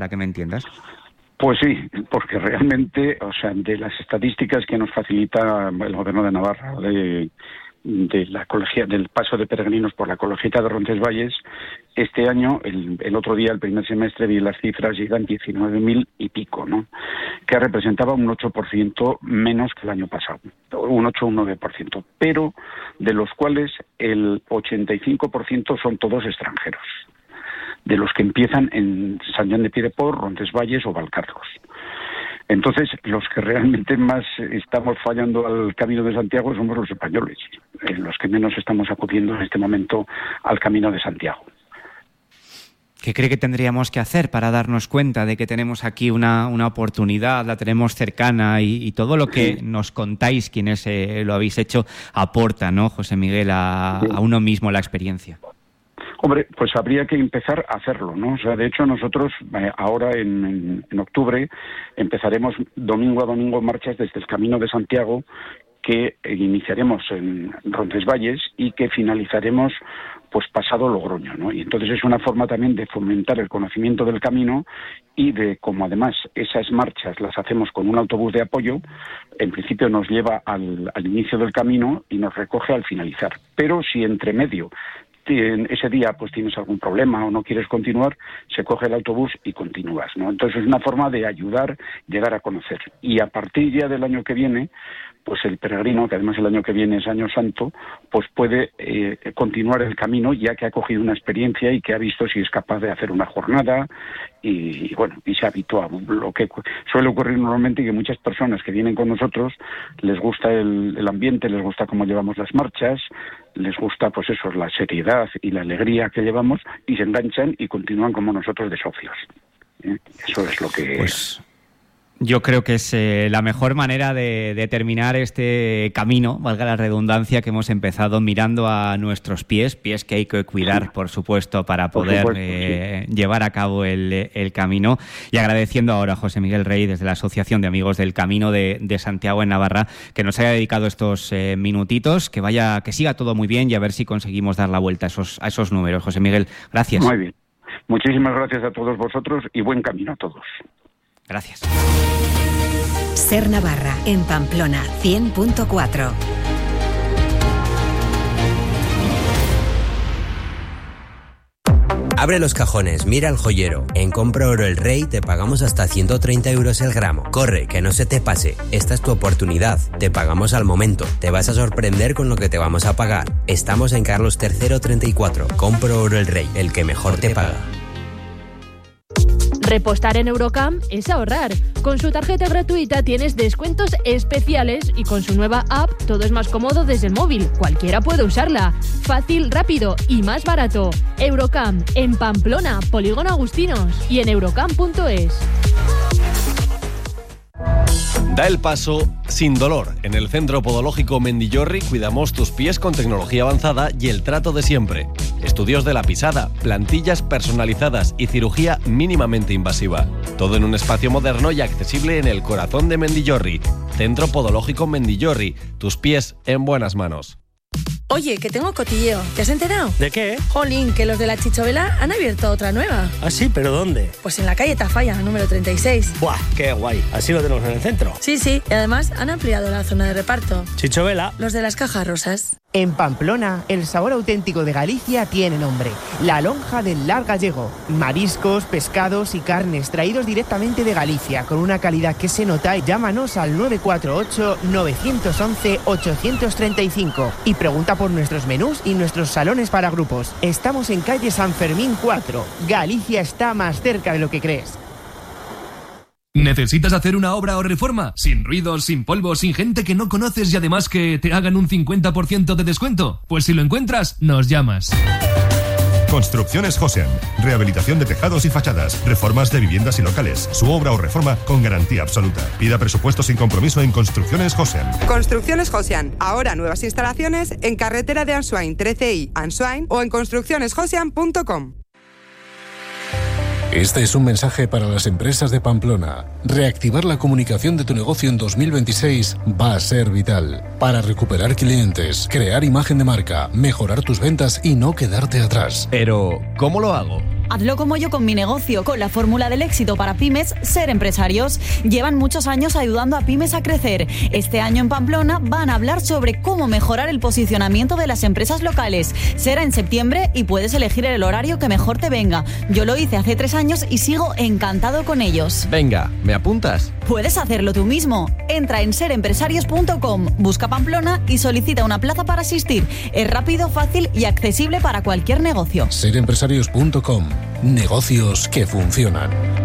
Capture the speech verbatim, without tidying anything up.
para que me entiendas. Pues sí, porque realmente, o sea, de las estadísticas que nos facilita el Gobierno de Navarra de, de la colegia, del paso de peregrinos por la Colegiata de Roncesvalles, este año, el, el otro día, el primer semestre, vi las cifras y eran diecinueve mil y pico, ¿no? Que representaba un ocho por ciento menos que el año pasado, un ocho o un nueve por ciento, pero de los cuales el ochenta y cinco por ciento son todos extranjeros, de los que empiezan en San Juan de Piedeport, Roncesvalles o Valcarlos. Entonces, los que realmente más estamos fallando al Camino de Santiago somos los españoles, eh, los que menos estamos acudiendo en este momento al Camino de Santiago. ¿Qué cree que tendríamos que hacer para darnos cuenta de que tenemos aquí una, una oportunidad, la tenemos cercana y, y todo lo que sí. nos contáis, quienes eh, lo habéis hecho, aporta, ¿no, José Miguel, a, sí. a uno mismo la experiencia? Hombre, pues habría que empezar a hacerlo, ¿no? O sea, de hecho nosotros eh, ahora en, en, en octubre empezaremos domingo a domingo marchas desde el Camino de Santiago que eh, iniciaremos en Roncesvalles y que finalizaremos pues pasado Logroño, ¿no? Y entonces es una forma también de fomentar el conocimiento del camino y de, como además esas marchas las hacemos con un autobús de apoyo, en principio nos lleva al, al inicio del camino y nos recoge al finalizar. Pero si entre medio ese día pues tienes algún problema o no quieres continuar, se coge el autobús y continúas, ¿no? Entonces es una forma de ayudar, llegar a conocer. Y a partir ya del año que viene, pues el peregrino, que además el año que viene es Año Santo, pues puede eh, continuar el camino ya que ha cogido una experiencia y que ha visto si es capaz de hacer una jornada y, y bueno, y se habitúa. Lo que suele ocurrir normalmente es que muchas personas que vienen con nosotros les gusta el, el ambiente, les gusta cómo llevamos las marchas, les gusta pues eso, la seriedad y la alegría que llevamos y se enganchan y continúan como nosotros de socios. ¿Eh? Eso es lo que... Pues... Yo creo que es eh, la mejor manera de, de terminar este camino, valga la redundancia, que hemos empezado mirando a nuestros pies, pies que hay que cuidar, por supuesto, para poder por supuesto, eh, sí. llevar a cabo el, el camino. Y agradeciendo ahora a José Miguel Rey, desde la Asociación de Amigos del Camino de, de Santiago en Navarra, que nos haya dedicado estos eh, minutitos, que vaya, que siga todo muy bien y a ver si conseguimos dar la vuelta a esos, a esos números. José Miguel, gracias. Muy bien. Muchísimas gracias a todos vosotros y buen camino a todos. Gracias. Ser Navarra, en Pamplona, cien punto cuatro. Abre los cajones, mira el joyero. En Compra Oro El Rey te pagamos hasta ciento treinta euros el gramo. Corre, que no se te pase. Esta es tu oportunidad. Te pagamos al momento. Te vas a sorprender con lo que te vamos a pagar. Estamos en Carlos tercero treinta y cuatro. Compra Oro El Rey, el que mejor te paga. Repostar en Eurocam es ahorrar. Con su tarjeta gratuita tienes descuentos especiales y con su nueva app todo es más cómodo desde el móvil. Cualquiera puede usarla. Fácil, rápido y más barato. Eurocam, en Pamplona, Polígono Agustinos y en eurocam punto es. Da el paso sin dolor. En el Centro Podológico Mendillorri cuidamos tus pies con tecnología avanzada y el trato de siempre. Estudios de la pisada, plantillas personalizadas y cirugía mínimamente invasiva. Todo en un espacio moderno y accesible en el corazón de Mendillorri. Centro Podológico Mendillorri. Tus pies en buenas manos. Oye, que tengo cotilleo. ¿Te has enterado? ¿De qué? Jolín, que los de la Chichovela han abierto otra nueva. ¿Ah, sí? ¿Pero dónde? Pues en la calle Tafalla, número treinta y seis. ¡Buah, qué guay! Así lo tenemos en el centro. Sí, sí. Y además han ampliado la zona de reparto. ¿Chichovela? Los de las cajas rosas. En Pamplona, el sabor auténtico de Galicia tiene nombre. La lonja del Lar Gallego. Mariscos, pescados y carnes traídos directamente de Galicia, con una calidad que se nota. Llámanos al nueve cuatro ocho, nueve once, ocho tres cinco y pregunta por nuestros menús y nuestros salones para grupos. Estamos en calle San Fermín cuatro. Galicia está más cerca de lo que crees. ¿Necesitas hacer una obra o reforma? Sin ruidos, sin polvo, sin gente que no conoces y además que te hagan un cincuenta por ciento de descuento. Pues si lo encuentras, nos llamas. Construcciones Josian. Rehabilitación de tejados y fachadas. Reformas de viviendas y locales. Su obra o reforma con garantía absoluta. Pida presupuesto sin compromiso en Construcciones Josian. Construcciones Josian. Ahora nuevas instalaciones en carretera de Ansoain trece i, Ansoain o en construcciones josian punto com. Este es un mensaje para las empresas de Pamplona. Reactivar la comunicación de tu negocio en dos mil veintiséis va a ser vital para recuperar clientes, crear imagen de marca, mejorar tus ventas y no quedarte atrás. Pero, ¿cómo lo hago? Hazlo como yo con mi negocio, con la fórmula del éxito para pymes, Ser Empresarios. Llevan muchos años ayudando a pymes a crecer. Este año en Pamplona van a hablar sobre cómo mejorar el posicionamiento de las empresas locales. Será en septiembre y puedes elegir el horario que mejor te venga. Yo lo hice hace tres años y sigo encantado con ellos. Venga, ¿me apuntas? Puedes hacerlo tú mismo. Entra en ser empresarios punto com, busca Pamplona y solicita una plaza para asistir. Es rápido, fácil y accesible para cualquier negocio. ser empresarios punto com. Negocios que funcionan.